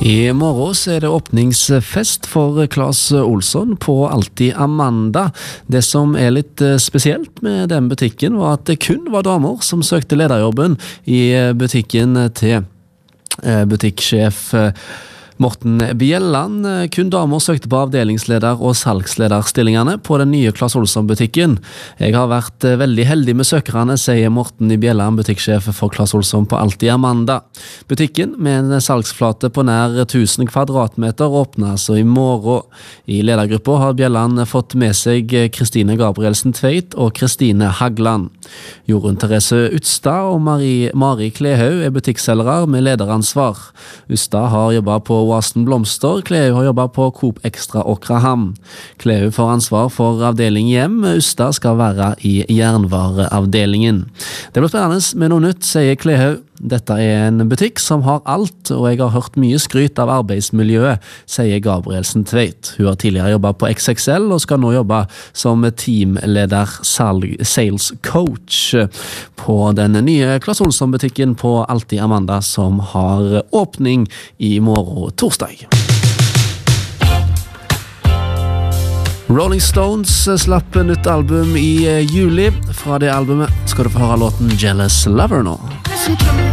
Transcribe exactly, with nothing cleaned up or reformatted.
I morgen så er det åpningsfest for Claes Olsson på Alltid Amanda. Det som er litt spesielt med den butikken var at det kun var damer som søkte lederjobben i butikken til butikksjef Morten Bjelland. Kun damer søkte på avdelingsleder- og salgslederstillingene på den nye Claes Olsson-butikken. Jeg har vært veldig heldig med søkerne, sier Morten Bjelland, butikksjef for Claes Olsson på Alltid Amanda. Butikken, med en salgsflate på nær tusen kvadratmeter, åpner altså i morgen. I ledergruppa har Bjelland fått med seg Kristine Gabrielsen Tveit og Kristine Hagland. Jorunn Therese Utstad og Marie, Mari Klehaug er butikkselgere med lederansvar. Utstad har jobbet på Oasen Blomster, Klehaug har jobbet på Coop Extra Åkraham. Klehaug får ansvar for avdeling hjem, Utstad skal være i jernvareavdelingen. Det blir spennende med noe nytt, sier Klehaug. Dette er en butikk som har alt, og jeg har hørt mye skryt av arbeidsmiljøet, sier Gabrielsen Tveit. Hun har tidligere jobbet på X X L og skal nå jobbe som teamleder sales coach på den nye Claes Olsson-butikken på Alltid Amanda, som har åpning i morgen torsdag. Rolling Stones slapp nytt album i juli. Fra det albumet skal du få høre låten Jealous Lover nå.